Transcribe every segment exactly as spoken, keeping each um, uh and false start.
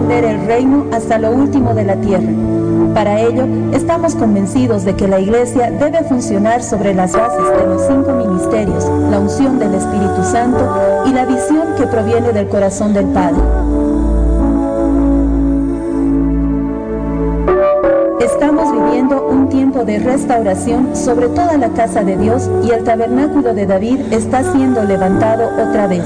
extender el reino hasta lo último de la tierra. Para ello, estamos convencidos de que la Iglesia debe funcionar sobre las bases de los cinco ministerios, la unción del Espíritu Santo y la visión que proviene del corazón del Padre. Estamos viviendo un tiempo de restauración sobre toda la casa de Dios y el tabernáculo de David está siendo levantado otra vez.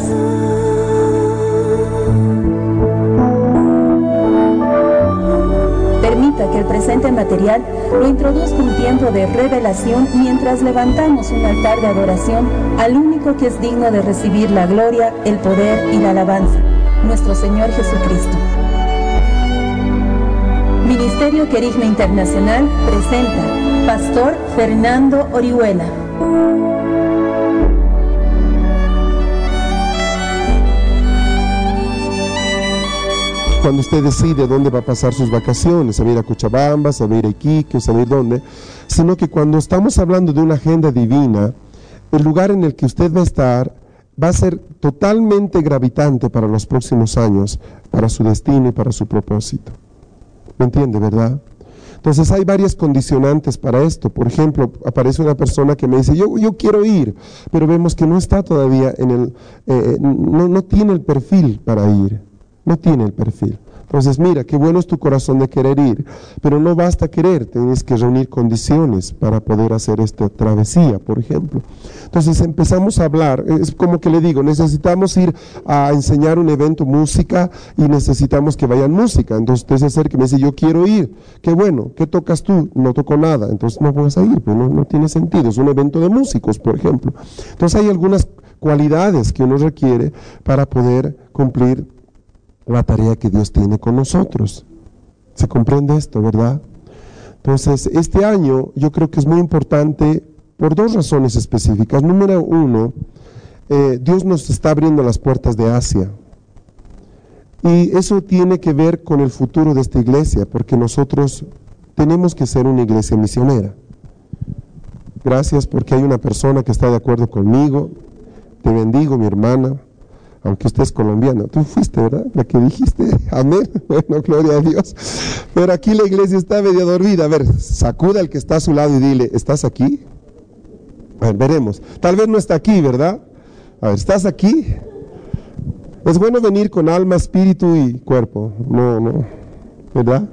Permita que el presente material lo introduzca un tiempo de revelación mientras levantamos un altar de adoración al único que es digno de recibir la gloria, el poder y la alabanza, nuestro Señor Jesucristo. Ministerio Querigma Internacional presenta Pastor Fernando Orihuela. Cuando usted decide dónde va a pasar sus vacaciones, a ir a Cochabamba, a ir a Iquique, a ir dónde, sino que cuando estamos hablando de una agenda divina, el lugar en el que usted va a estar va a ser totalmente gravitante para los próximos años, para su destino y para su propósito. ¿Me entiende, verdad? Entonces hay varias condicionantes para esto. Por ejemplo, aparece una persona que me dice, yo, yo quiero ir, pero vemos que no está todavía en el, eh, no, no tiene el perfil para ir. No tiene el perfil. Entonces, mira, qué bueno es tu corazón de querer ir, pero no basta querer, tienes que reunir condiciones para poder hacer esta travesía, por ejemplo. Entonces empezamos a hablar, es como que le digo, necesitamos ir a enseñar un evento música y necesitamos que vayan música. Entonces usted se acerca y me dice, yo quiero ir, qué bueno, ¿qué tocas tú? No toco nada, entonces no vas a ir, pues no, no tiene sentido, es un evento de músicos, por ejemplo. Entonces hay algunas cualidades que uno requiere para poder cumplir la tarea que Dios tiene con nosotros. ¿Se comprende esto, verdad? Entonces, este año yo creo que es muy importante por dos razones específicas. Número uno, eh, Dios nos está abriendo las puertas de Asia. Y eso tiene que ver con el futuro de esta iglesia, porque nosotros tenemos que ser una iglesia misionera. Gracias porque hay una persona que está de acuerdo conmigo. Te bendigo, mi hermana. Aunque usted es colombiano, tú fuiste, ¿verdad? La que dijiste, amén, bueno, gloria a Dios. Pero aquí la iglesia está medio dormida. A ver, sacuda al que está a su lado y dile, ¿estás aquí? A ver, veremos. Tal vez no está aquí, ¿verdad? A ver, ¿estás aquí? Es bueno venir con alma, espíritu y cuerpo. No, no, ¿verdad?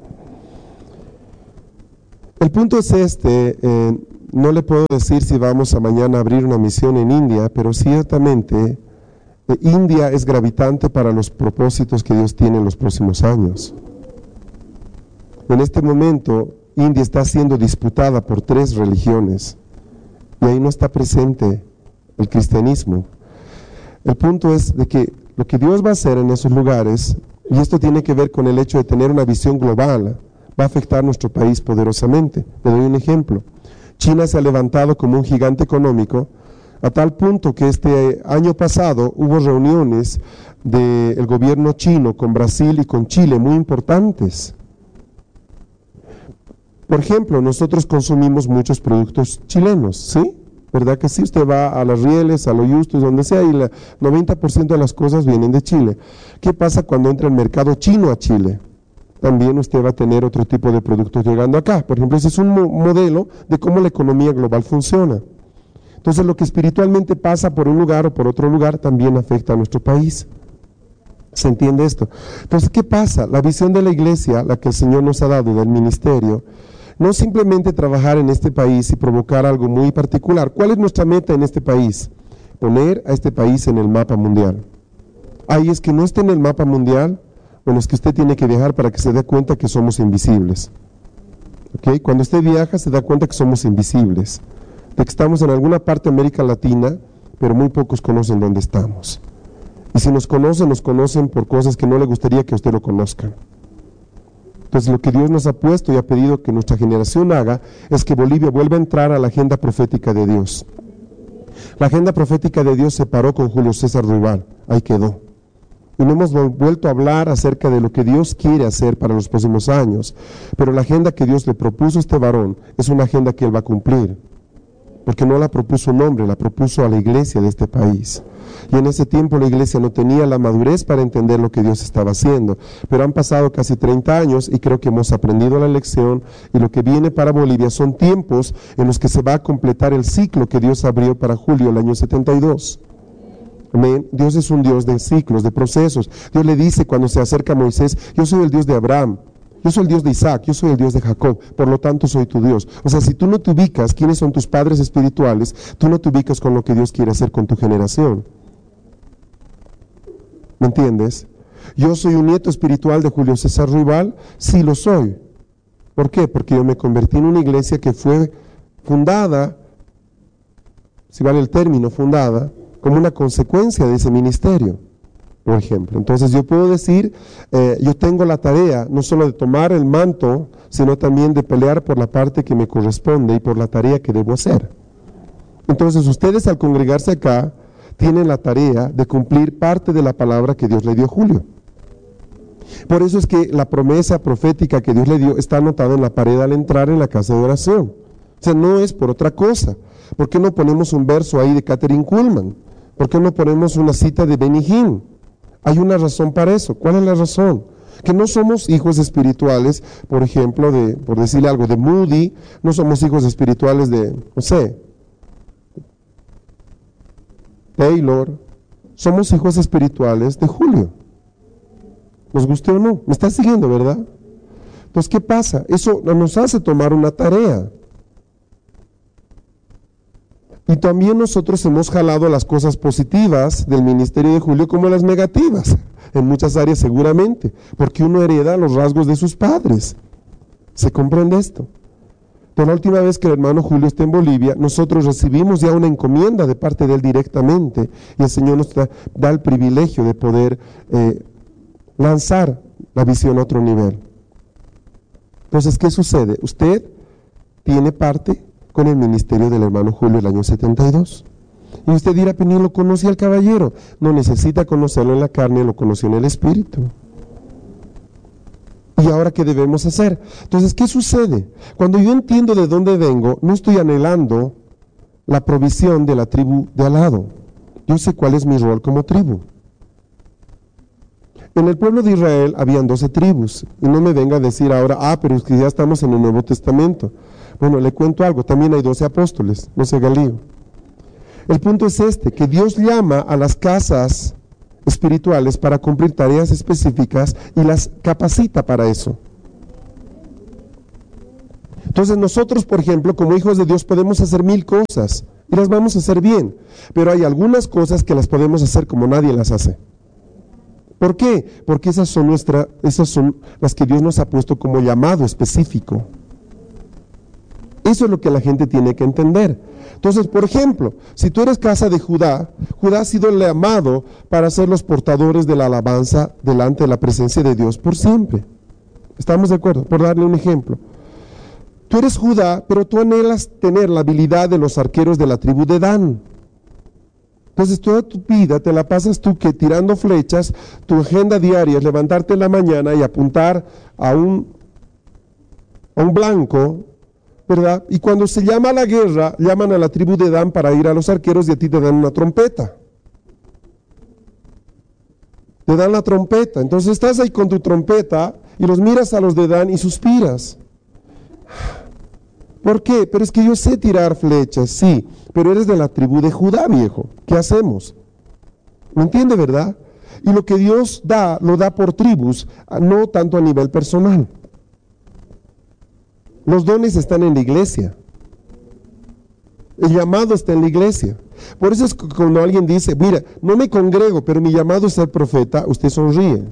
El punto es este, eh, no le puedo decir si vamos a mañana a abrir una misión en India, pero ciertamente India es gravitante para los propósitos que Dios tiene en los próximos años. En este momento, India está siendo disputada por tres religiones y ahí no está presente el cristianismo. El punto es de que lo que Dios va a hacer en esos lugares, y esto tiene que ver con el hecho de tener una visión global, va a afectar nuestro país poderosamente. Le doy un ejemplo. China se ha levantado como un gigante económico, a tal punto que este año pasado hubo reuniones del gobierno chino con Brasil y con Chile muy importantes. Por ejemplo, nosotros consumimos muchos productos chilenos, ¿sí? ¿Verdad que sí? Usted va a las Rieles, a los Justus, donde sea, y el noventa por ciento de las cosas vienen de Chile. ¿Qué pasa cuando entra el mercado chino a Chile? También usted va a tener otro tipo de productos llegando acá. Por ejemplo, ese es un mo- modelo de cómo la economía global funciona. Entonces, lo que espiritualmente pasa por un lugar o por otro lugar también afecta a nuestro país. ¿Se entiende esto? Entonces, ¿qué pasa? La visión de la iglesia, la que el Señor nos ha dado del ministerio, no simplemente trabajar en este país y provocar algo muy particular. ¿Cuál es nuestra meta en este país? Poner a este país en el mapa mundial. Ahí es que no esté en el mapa mundial, bueno, es que usted tiene que viajar para que se dé cuenta que somos invisibles. ¿Okay? Cuando usted viaja se da cuenta que somos invisibles, de que estamos en alguna parte de América Latina, pero muy pocos conocen dónde estamos. Y si nos conocen, nos conocen por cosas que no le gustaría que usted lo conozca. Entonces, lo que Dios nos ha puesto y ha pedido que nuestra generación haga es que Bolivia vuelva a entrar a la agenda profética de Dios. La agenda profética de Dios se paró con Julio César Ruibal, ahí quedó. Y no hemos vuelto a hablar acerca de lo que Dios quiere hacer para los próximos años, pero la agenda que Dios le propuso a este varón es una agenda que él va a cumplir. porque no la propuso un hombre, la propuso a la iglesia de este país. Y en ese tiempo la iglesia no tenía la madurez para entender lo que Dios estaba haciendo. Pero han pasado casi treinta años y creo que hemos aprendido la lección, y lo que viene para Bolivia son tiempos en los que se va a completar el ciclo que Dios abrió para julio del año setenta y dos. Amén. Dios es un Dios de ciclos, de procesos. Dios le dice cuando se acerca a Moisés: yo soy el Dios de Abraham, yo soy el Dios de Isaac, yo soy el Dios de Jacob, por lo tanto soy tu Dios. O sea, si tú no te ubicas quiénes son tus padres espirituales, tú no te ubicas con lo que Dios quiere hacer con tu generación. ¿Me entiendes? Yo soy un nieto espiritual de Julio César Ruibal, sí lo soy. ¿Por qué? Porque yo me convertí en una iglesia que fue fundada, si vale el término, fundada, como una consecuencia de ese ministerio, por ejemplo. Entonces yo puedo decir, eh, yo tengo la tarea no solo de tomar el manto, sino también de pelear por la parte que me corresponde y por la tarea que debo hacer. Entonces ustedes, al congregarse acá, tienen la tarea de cumplir parte de la palabra que Dios le dio a Julio. Por eso es que la promesa profética que Dios le dio está anotada en la pared al entrar en la casa de oración. O sea, no es por otra cosa. ¿Por qué no ponemos un verso ahí de Katherine Kuhlman? ¿Por qué no ponemos una cita de Benny Hinn? Hay una razón para eso. ¿Cuál es la razón? Que no somos hijos espirituales, por ejemplo, de, por decirle algo, de Moody, no somos hijos espirituales de, no sé, Taylor, somos hijos espirituales de Julio. ¿Nos guste o no? ¿Me estás siguiendo, verdad? Entonces, ¿qué pasa? Eso nos hace tomar una tarea. Y también nosotros hemos jalado las cosas positivas del ministerio de Julio como las negativas, en muchas áreas seguramente, porque uno hereda los rasgos de sus padres. ¿Se comprende esto? Pero la última vez que el hermano Julio está en Bolivia, nosotros recibimos ya una encomienda de parte de él directamente, y el Señor nos da, da el privilegio de poder eh, lanzar la visión a otro nivel. Entonces, ¿qué sucede? Usted tiene parte con el ministerio del hermano Julio el año setenta y dos. Y usted dirá, pero ni lo conocía al caballero. No necesita conocerlo en la carne, lo conoció en el espíritu. ¿Y ahora qué debemos hacer? Entonces, ¿qué sucede? Cuando yo entiendo de dónde vengo, no estoy anhelando la provisión de la tribu de al lado. Yo sé cuál es mi rol como tribu. En el pueblo de Israel habían doce tribus, y no me venga a decir ahora, ah, pero es que ya estamos en el Nuevo Testamento. Bueno, le cuento algo, también hay doce apóstoles, no se haga lío. El punto es este, que Dios llama a las casas espirituales para cumplir tareas específicas y las capacita para eso. Entonces nosotros, por ejemplo, como hijos de Dios podemos hacer mil cosas y las vamos a hacer bien, pero hay algunas cosas que las podemos hacer como nadie las hace. ¿Por qué? Porque esas son, nuestra, esas son las que Dios nos ha puesto como llamado específico. Eso es lo que la gente tiene que entender. Entonces, por ejemplo, si tú eres casa de Judá, Judá ha sido llamado para ser los portadores de la alabanza delante de la presencia de Dios por siempre. ¿Estamos de acuerdo? Por darle un ejemplo. Tú eres Judá, pero tú anhelas tener la habilidad de los arqueros de la tribu de Dan. Entonces toda tu vida te la pasas tú que tirando flechas, tu agenda diaria es levantarte en la mañana y apuntar a un, a un blanco, ¿verdad? Y cuando se llama a la guerra, llaman a la tribu de Dan para ir a los arqueros y a ti te dan una trompeta. Te dan la trompeta. Entonces estás ahí con tu trompeta y los miras a los de Dan y suspiras. ¿Por qué? Pero es que yo sé tirar flechas, sí, pero eres de la tribu de Judá, viejo. ¿Qué hacemos? ¿Me entiende, verdad? Y lo que Dios da, lo da por tribus, no tanto a nivel personal. Los dones están en la iglesia. El llamado está en la iglesia. Por eso es que cuando alguien dice, mira, no me congrego, pero mi llamado es ser profeta, usted sonríe.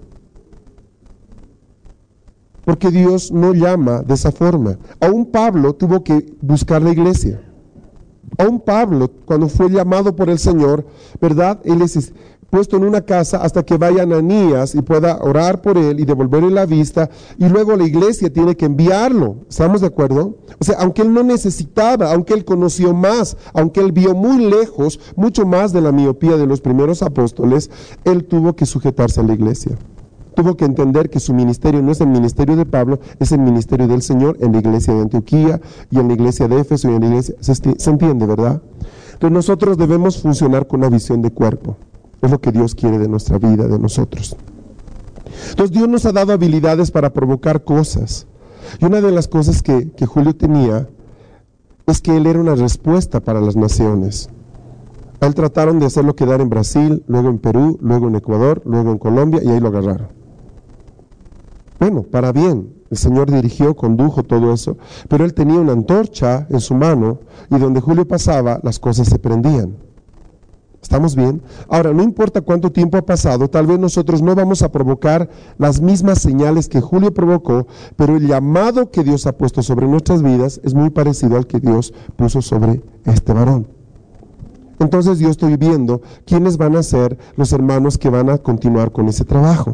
Porque Dios no llama de esa forma. Aún Pablo tuvo que buscar la iglesia. Aún Pablo, cuando fue llamado por el Señor, ¿verdad? Él es puesto en una casa hasta que vaya Ananías y pueda orar por él y devolverle la vista, y luego la iglesia tiene que enviarlo. ¿Estamos de acuerdo? O sea, aunque él no necesitaba, aunque él conoció más, aunque él vio muy lejos, mucho más de la miopía de los primeros apóstoles, él tuvo que sujetarse a la iglesia. Tuvo que entender que su ministerio no es el ministerio de Pablo, es el ministerio del Señor en la iglesia de Antioquía y en la iglesia de Éfeso y en la iglesia... ¿Se, se entiende, verdad? Entonces nosotros debemos funcionar con una visión de cuerpo. Es lo que Dios quiere de nuestra vida, de nosotros. Entonces Dios nos ha dado habilidades para provocar cosas. Y una de las cosas que, que Julio tenía es que él era una respuesta para las naciones. A él trataron de hacerlo quedar en Brasil, luego en Perú, luego en Ecuador, luego en Colombia, y ahí lo agarraron. Bueno, para bien, el Señor dirigió, condujo todo eso, pero él tenía una antorcha en su mano, y donde Julio pasaba, las cosas se prendían. ¿Estamos bien? Ahora, no importa cuánto tiempo ha pasado, tal vez nosotros no vamos a provocar las mismas señales que Julio provocó, pero el llamado que Dios ha puesto sobre nuestras vidas es muy parecido al que Dios puso sobre este varón. Entonces yo estoy viendo quiénes van a ser los hermanos que van a continuar con ese trabajo.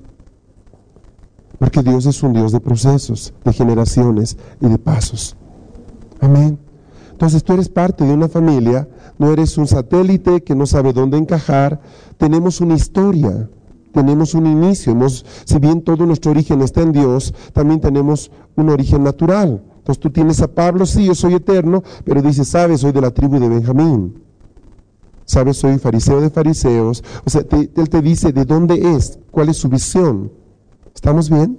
Porque Dios es un Dios de procesos, de generaciones y de pasos. Amén. Entonces tú eres parte de una familia, no eres un satélite que no sabe dónde encajar. Tenemos una historia, tenemos un inicio. Hemos, si bien todo nuestro origen está en Dios, también tenemos un origen natural. Entonces tú tienes a Pablo, sí, yo soy eterno, pero dice, sabes, soy de la tribu de Benjamín. Sabes, soy fariseo de fariseos. O sea, te, él te dice de dónde es, cuál es su visión. ¿Estamos bien?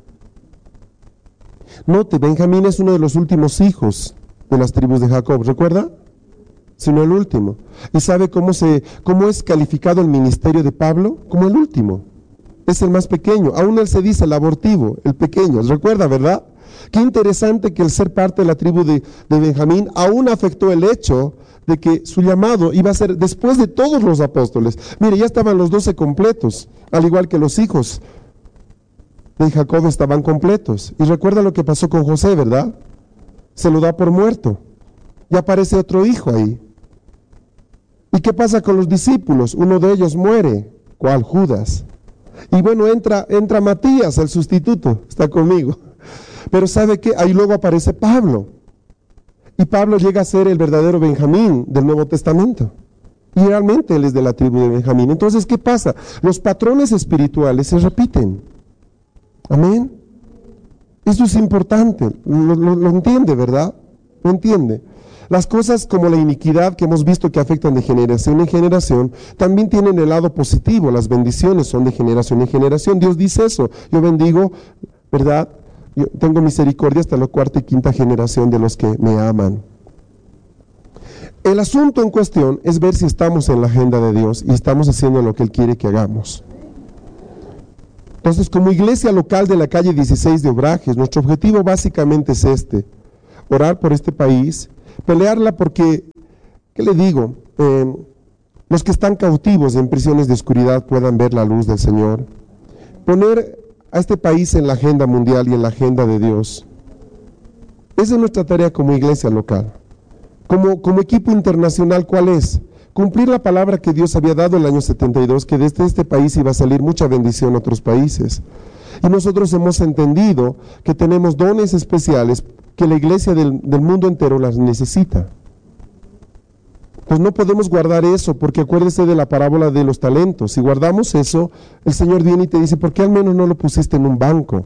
Note, Benjamín es uno de los últimos hijos de las tribus de Jacob, ¿recuerda? Sino el último. ¿Y sabe cómo, se, cómo es calificado el ministerio de Pablo? Como el último. Es el más pequeño. Aún él se dice el abortivo, el pequeño. ¿Recuerda, verdad? Qué interesante que el ser parte de la tribu de, de Benjamín aún afectó el hecho de que su llamado iba a ser después de todos los apóstoles. Mire, ya estaban los doce completos, al igual que los hijos de Jacob estaban completos. Y recuerda lo que pasó con José, ¿verdad? Se lo da por muerto. Ya aparece otro hijo ahí. ¿Y qué pasa con los discípulos? Uno de ellos muere. ¿Cuál? Judas. Y bueno, entra, entra Matías, el sustituto, está conmigo. Pero ¿sabe qué? Ahí luego aparece Pablo. Y Pablo llega a ser el verdadero Benjamín del Nuevo Testamento. Y realmente él es de la tribu de Benjamín. Entonces, ¿qué pasa? Los patrones espirituales se repiten. Amén. Eso es importante. Lo, lo, lo entiende, ¿verdad? Lo entiende. Las cosas como la iniquidad que hemos visto que afectan de generación en generación, también tienen el lado positivo. Las bendiciones son de generación en generación. Dios dice eso. Yo bendigo, ¿verdad? Yo tengo misericordia hasta la cuarta y quinta generación de los que me aman. El asunto en cuestión es ver si estamos en la agenda de Dios y estamos haciendo lo que Él quiere que hagamos. Entonces, como iglesia local de la calle dieciséis de Obrajes, nuestro objetivo básicamente es este: orar por este país, pelearla porque, ¿qué le digo? Eh, los que están cautivos en prisiones de oscuridad puedan ver la luz del Señor, poner a este país en la agenda mundial y en la agenda de Dios. Esa es nuestra tarea como iglesia local. Como, como equipo internacional, ¿cuál es? Cumplir la palabra que Dios había dado en el año setenta y dos, que desde este país iba a salir mucha bendición a otros países. Y nosotros hemos entendido que tenemos dones especiales que la iglesia del, del mundo entero las necesita. Pues no podemos guardar eso, porque acuérdese de la parábola de los talentos. Si guardamos eso, el Señor viene y te dice, ¿por qué al menos no lo pusiste en un banco?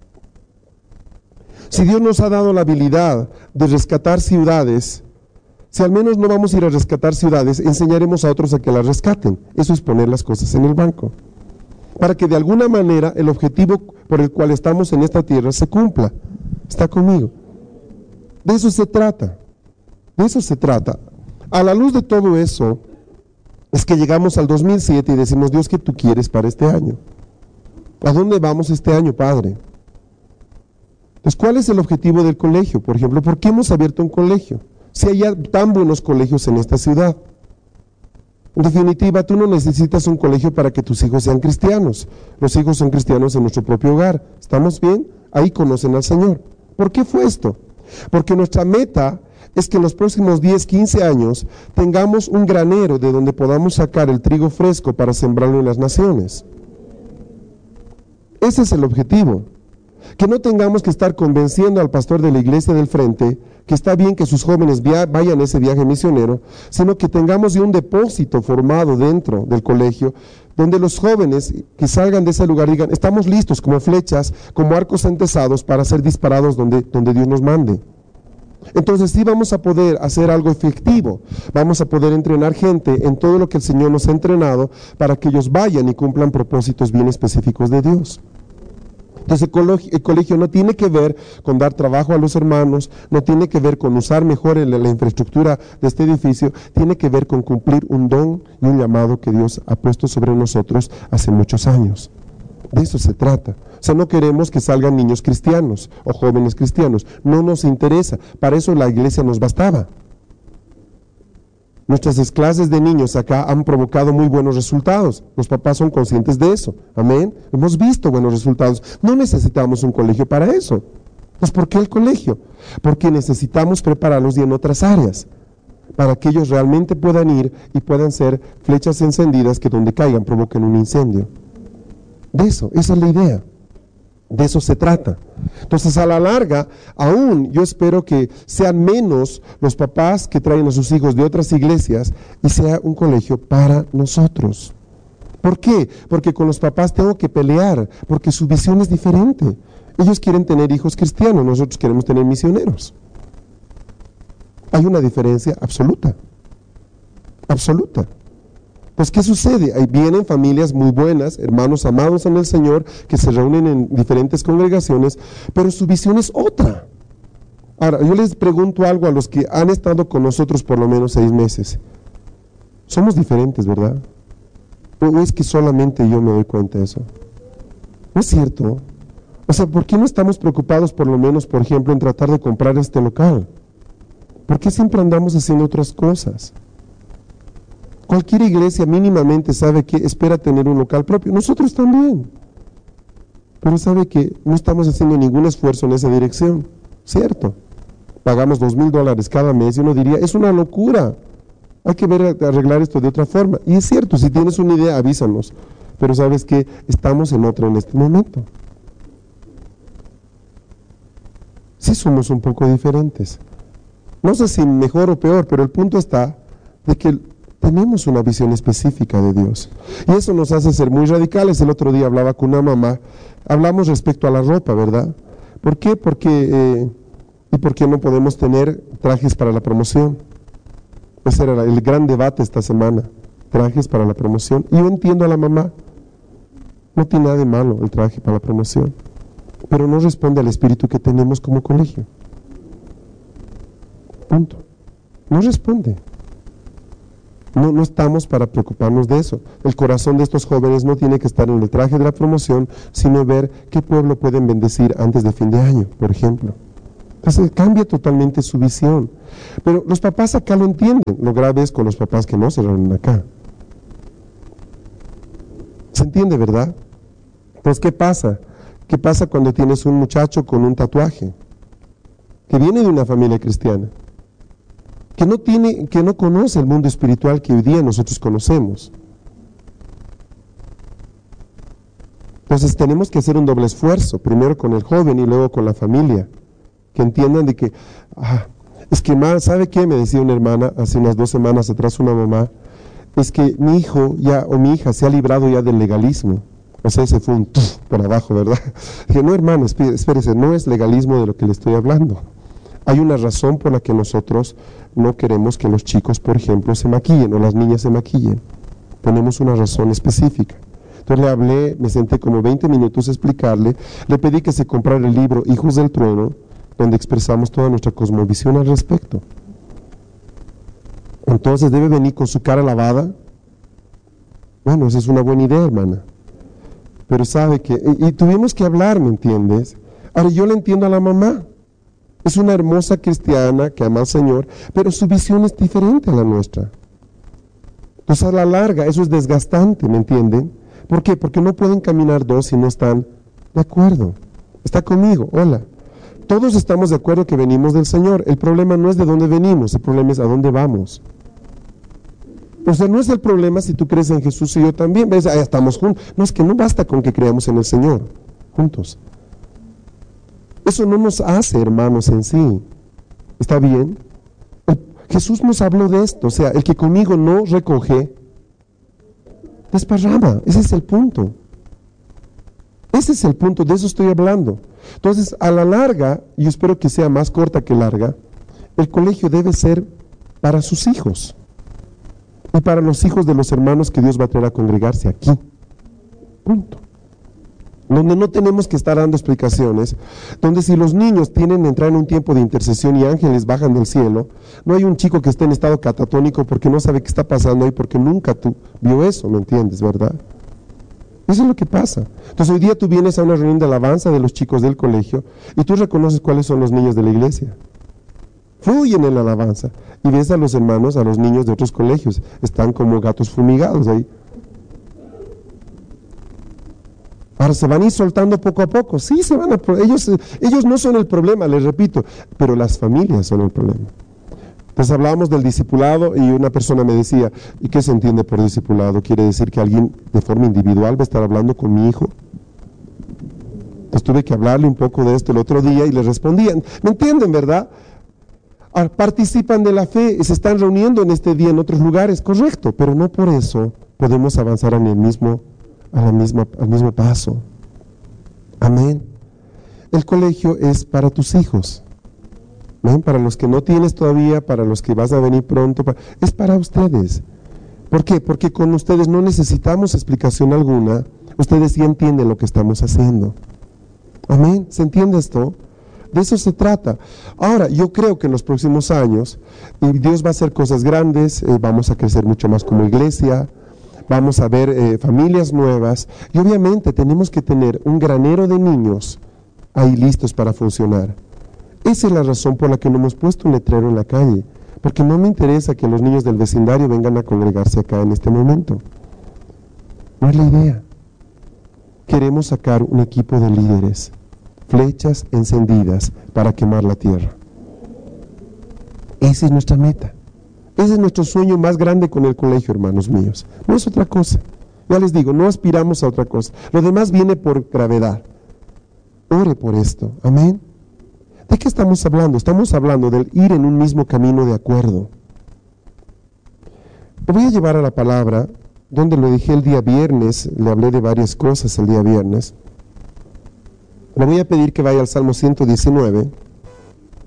Si Dios nos ha dado la habilidad de rescatar ciudades, si al menos no vamos a ir a rescatar ciudades, enseñaremos a otros a que las rescaten. Eso es poner las cosas en el banco, para que de alguna manera el objetivo por el cual estamos en esta tierra se cumpla. ¿Está conmigo? De eso se trata, de eso se trata. A la luz de todo eso, es que llegamos al dos mil siete y decimos, Dios, ¿qué tú quieres para este año? ¿A dónde vamos este año, Padre? Entonces, ¿cuál es el objetivo del colegio? Por ejemplo, ¿por qué hemos abierto un colegio? Si hay tan buenos colegios en esta ciudad. En definitiva, tú no necesitas un colegio para que tus hijos sean cristianos. Los hijos son cristianos en nuestro propio hogar. ¿Estamos bien? Ahí conocen al Señor. ¿Por qué fue esto? Porque nuestra meta es que en los próximos diez, quince años tengamos un granero de donde podamos sacar el trigo fresco para sembrarlo en las naciones. Ese es el objetivo. Que no tengamos que estar convenciendo al pastor de la iglesia del frente que está bien que sus jóvenes via- vayan a ese viaje misionero, sino que tengamos ya un depósito formado dentro del colegio, donde los jóvenes que salgan de ese lugar digan, estamos listos como flechas, como arcos entesados para ser disparados donde, donde Dios nos mande. Entonces sí vamos a poder hacer algo efectivo, vamos a poder entrenar gente en todo lo que el Señor nos ha entrenado para que ellos vayan y cumplan propósitos bien específicos de Dios. Entonces el colegio, el colegio no tiene que ver con dar trabajo a los hermanos, no tiene que ver con usar mejor el, la infraestructura de este edificio, tiene que ver con cumplir un don y un llamado que Dios ha puesto sobre nosotros hace muchos años. De eso se trata. O sea, no queremos que salgan niños cristianos o jóvenes cristianos, no nos interesa, para eso la iglesia nos bastaba. Nuestras clases de niños acá han provocado muy buenos resultados. Los papás son conscientes de eso. Amén. Hemos visto buenos resultados. No necesitamos un colegio para eso. Pues ¿por qué el colegio? Porque necesitamos prepararlos y en otras áreas, para que ellos realmente puedan ir y puedan ser flechas encendidas que donde caigan provoquen un incendio. De eso, esa es la idea. De eso se trata. Entonces, a la larga, aún yo espero que sean menos los papás que traen a sus hijos de otras iglesias y sea un colegio para nosotros. ¿Por qué? Porque con los papás tengo que pelear, porque su visión es diferente. Ellos quieren tener hijos cristianos, nosotros queremos tener misioneros. Hay una diferencia absoluta. Absoluta. Pues, ¿qué sucede? Ahí vienen familias muy buenas, hermanos amados en el Señor, que se reúnen en diferentes congregaciones, pero su visión es otra. Ahora, yo les pregunto algo a los que han estado con nosotros por lo menos seis meses. Somos diferentes, ¿verdad? ¿O es que solamente yo me doy cuenta de eso? ¿No es cierto? O sea, ¿por qué no estamos preocupados por lo menos, por ejemplo, en tratar de comprar este local? ¿Por qué siempre andamos haciendo otras cosas? Cualquier iglesia mínimamente sabe que espera tener un local propio. Nosotros también. Pero sabe que no estamos haciendo ningún esfuerzo en esa dirección. ¿Cierto? Pagamos dos mil dólares cada mes y uno diría, es una locura. Hay que ver, arreglar esto de otra forma. Y es cierto, si tienes una idea, avísanos. Pero sabes que estamos en otra en este momento. Sí somos un poco diferentes. No sé si mejor o peor, pero el punto está de que tenemos una visión específica de Dios. Y eso nos hace ser muy radicales. El otro día hablaba con una mamá, hablamos respecto a la ropa, ¿verdad? ¿Por qué? Porque, eh, ¿y por qué no podemos tener trajes para la promoción? Ese era el gran debate esta semana, trajes para la promoción. Y yo entiendo a la mamá, no tiene nada de malo el traje para la promoción, pero no responde al espíritu que tenemos como colegio. Punto. No responde. No, no estamos para preocuparnos de eso. El corazón de estos jóvenes no tiene que estar en el traje de la promoción, sino ver qué pueblo pueden bendecir antes de fin de año, por ejemplo. Entonces cambia totalmente su visión. Pero los papás acá lo entienden. Lo grave es con los papás que no se reúnen acá. ¿Se entiende, verdad? Pues ¿qué pasa? ¿Qué pasa cuando tienes un muchacho con un tatuaje que viene de una familia cristiana? Que no tiene, que no conoce el mundo espiritual que hoy día nosotros conocemos. Entonces tenemos que hacer un doble esfuerzo, primero con el joven y luego con la familia, que entiendan de que, ah, es que más, ¿sabe qué? Me decía una hermana hace unas dos semanas atrás, una mamá, es que mi hijo ya o mi hija se ha librado ya del legalismo. O sea, ese fue un tuf por abajo, ¿verdad? Dije, no, hermano, espérese, no es legalismo de lo que le estoy hablando. Hay una razón por la que nosotros no queremos que los chicos, por ejemplo, se maquillen o las niñas se maquillen. Tenemos una razón específica. Entonces le hablé, me senté como veinte minutos a explicarle, le pedí que se comprara el libro Hijos del Trueno, donde expresamos toda nuestra cosmovisión al respecto. Entonces debe venir con su cara lavada. Bueno, esa es una buena idea, hermana. Pero sabe que, y, y tuvimos que hablar, ¿me entiendes? Ahora yo le entiendo a la mamá. Es una hermosa cristiana que ama al Señor, pero su visión es diferente a la nuestra. Entonces a la larga eso es desgastante, ¿me entienden? ¿Por qué? Porque no pueden caminar dos si no están de acuerdo. Está conmigo, hola. Todos estamos de acuerdo que venimos del Señor. El problema no es de dónde venimos, el problema es a dónde vamos. O sea, no es el problema si tú crees en Jesús y yo también. ¿Ves? Ahí estamos juntos. No, es que no basta con que creamos en el Señor, juntos. Eso no nos hace hermanos en sí. ¿Está bien? El, Jesús nos habló de esto, o sea, el que conmigo no recoge, desparrama. Ese es el punto. Ese es el punto, de eso estoy hablando. Entonces, a la larga, y espero que sea más corta que larga, el colegio debe ser para sus hijos y para los hijos de los hermanos que Dios va a traer a congregarse aquí. Punto. Donde no tenemos que estar dando explicaciones, donde si los niños tienen que entrar en un tiempo de intercesión y ángeles bajan del cielo, no hay un chico que esté en estado catatónico porque no sabe qué está pasando ahí, porque nunca tú vio eso, ¿me entiendes, verdad? Eso es lo que pasa. Entonces hoy día tú vienes a una reunión de alabanza de los chicos del colegio y tú reconoces cuáles son los niños de la iglesia. Fluyen en la alabanza y ves a los hermanos, a los niños de otros colegios, están como gatos fumigados ahí. Ahora se van a ir soltando poco a poco. Sí, se van a... Ellos, ellos no son el problema, les repito, pero las familias son el problema. Entonces hablábamos del discipulado y una persona me decía, ¿y qué se entiende por discipulado? ¿Quiere decir que alguien de forma individual va a estar hablando con mi hijo? Entonces tuve que hablarle un poco de esto el otro día y le respondían. ¿Me entienden, verdad? Ah, participan de la fe y se están reuniendo en este día en otros lugares, correcto, pero no por eso podemos avanzar en el mismo, a la misma, al mismo paso. Amén. El colegio es para tus hijos. ¿Ven? Para los que no tienes todavía, para los que vas a venir pronto, para... es para ustedes. ¿Por qué? Porque con ustedes no necesitamos explicación alguna, ustedes sí entienden lo que estamos haciendo. Amén, ¿se entiende esto? De eso se trata. Ahora, yo creo que en los próximos años, y Dios va a hacer cosas grandes, eh, vamos a crecer mucho más como iglesia, vamos a ver eh, familias nuevas, y obviamente tenemos que tener un granero de niños ahí listos para funcionar. Esa es la razón por la que no hemos puesto un letrero en la calle, porque no me interesa que los niños del vecindario vengan a congregarse acá en este momento. No es la idea. Queremos sacar un equipo de líderes, flechas encendidas para quemar la tierra. Esa es nuestra meta. Ese es nuestro sueño más grande con el colegio, hermanos míos. No es otra cosa. Ya les digo, no aspiramos a otra cosa. Lo demás viene por gravedad. Ore por esto. Amén. ¿De qué estamos hablando? Estamos hablando del ir en un mismo camino de acuerdo. Lo voy a llevar a la palabra, donde lo dije el día viernes, le hablé de varias cosas el día viernes. Le voy a pedir que vaya al Salmo ciento diecinueve.